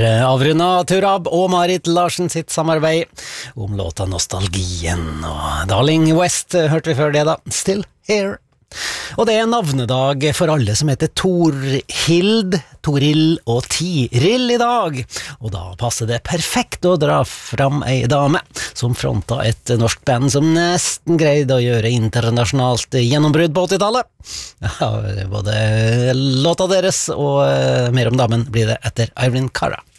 avrundet Turab og Marit Larsen sitt samarbeid om låta Nostalgien, og Darling West hørte vi før det da, Still Here. Og det er navnedag for alle som heter Torhild, Toril og Tiril i dag, og da passer det perfekt å dra fram ei dame som fronta et norsk band som nesten greide å gjøre internasjonalt gjennombrudd på 80-tallet. Ja, både låta deres og mer om damen blir det etter Irene Cara.